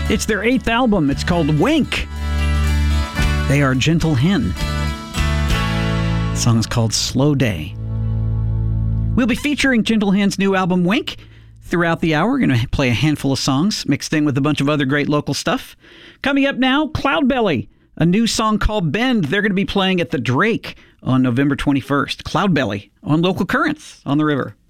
It's their 8th album. It's called Wink. They are Gentle Hen. The song is called Slow Day. We'll be featuring Gentle Hen's new album, Wink, throughout the hour. We're going to play a handful of songs mixed in with a bunch of other great local stuff. Coming up now, Cloudbelly, a new song called Bend. They're going to be playing at the Drake on November 21st. Cloudbelly on Local Currents on the River.